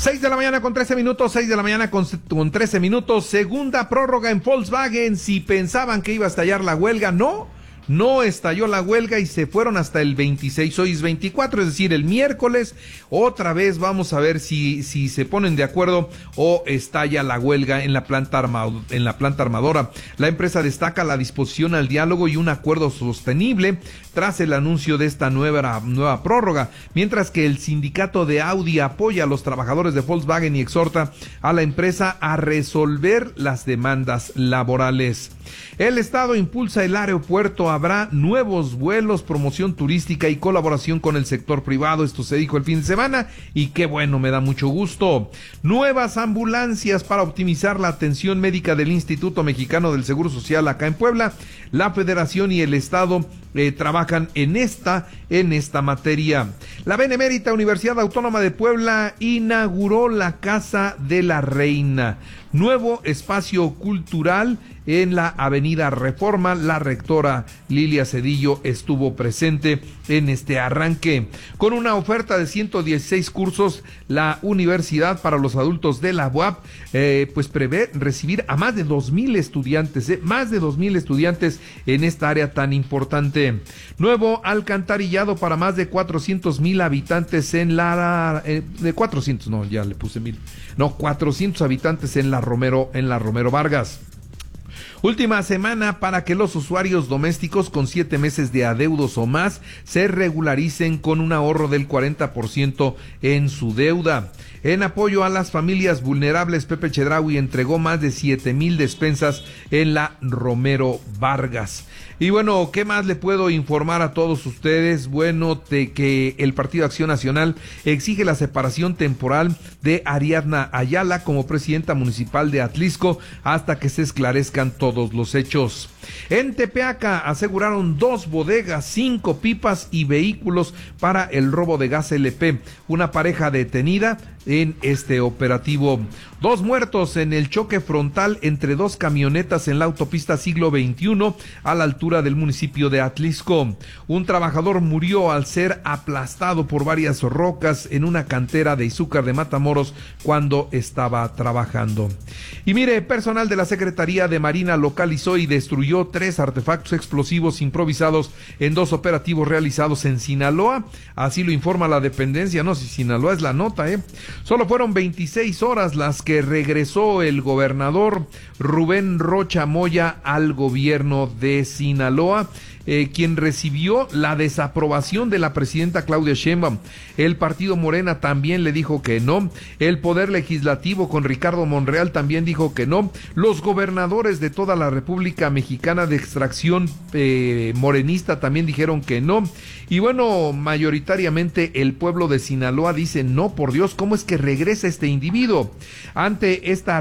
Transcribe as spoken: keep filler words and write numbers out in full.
Seis de la mañana con trece minutos, seis de la mañana con, con trece minutos, segunda prórroga en Volkswagen. Si pensaban que iba a estallar la huelga, no. No estalló la huelga y se fueron hasta el veintiséis, hoy es veinticuatro, es decir, el miércoles. Otra vez vamos a ver si, si se ponen de acuerdo o estalla la huelga en la planta armado, en la planta armadora. La empresa destaca la disposición al diálogo y un acuerdo sostenible tras el anuncio de esta nueva, nueva prórroga, mientras que el sindicato de Audi apoya a los trabajadores de Volkswagen y exhorta a la empresa a resolver las demandas laborales. El Estado impulsa el aeropuerto, habrá nuevos vuelos, promoción turística y colaboración con el sector privado. Esto se dijo el fin de semana y qué bueno, me da mucho gusto. Nuevas ambulancias para optimizar la atención médica del Instituto Mexicano del Seguro Social acá en Puebla. La Federación y el Estado eh, trabajan en esta, en esta materia. La Benemérita Universidad Autónoma de Puebla inauguró la Casa de la Reina, nuevo espacio cultural en la Avenida Reforma. La rectora Lilia Cedillo estuvo presente en este arranque. Con una oferta de ciento dieciséis cursos, la universidad para los adultos de la U A P eh, pues prevé recibir a más de dos mil estudiantes, eh, más de dos mil estudiantes en esta área tan importante. Nuevo alcantarillado para más de cuatrocientos mil habitantes en la eh, de cuatrocientos, no, ya le puse mil, no, cuatrocientos habitantes en la Romero, en la Romero Vargas. Última semana para que los usuarios domésticos con siete meses de adeudos o más se regularicen con un ahorro del cuarenta por ciento en su deuda. En apoyo a las familias vulnerables, Pepe Chedraui entregó más de siete mil despensas en la Romero Vargas. Y bueno, ¿qué más le puedo informar a todos ustedes? Bueno, de que el Partido Acción Nacional exige la separación temporal de Ariadna Ayala como presidenta municipal de Atlisco hasta que se esclarezcan todos los hechos. En Tepeaca aseguraron dos bodegas, cinco pipas y vehículos para el robo de gas L P. Una pareja detenida en este operativo. Dos muertos en el choque frontal entre dos camionetas en la autopista Siglo veintiuno a la altura del municipio de Atlisco. Un trabajador murió al ser aplastado por varias rocas en una cantera de Izúcar de Matamoros cuando estaba trabajando. Y mire, personal de la Secretaría de Marina localizó y destruyó tres artefactos explosivos improvisados en dos operativos realizados en Sinaloa. Así lo informa la dependencia. No, si Sinaloa es la nota, eh. Solo fueron veintiséis horas las que regresó el gobernador Rubén Rocha Moya al gobierno de Sinaloa, eh, quien recibió la desaprobación de la presidenta Claudia Sheinbaum. El partido Morena también le dijo que no. El Poder Legislativo con Ricardo Monreal también dijo que no. Los gobernadores de toda la República Mexicana de extracción eh, morenista también dijeron que no. Y bueno, mayoritariamente el pueblo de Sinaloa dice, no, por Dios, ¿cómo es que regresa este individuo? Ante esta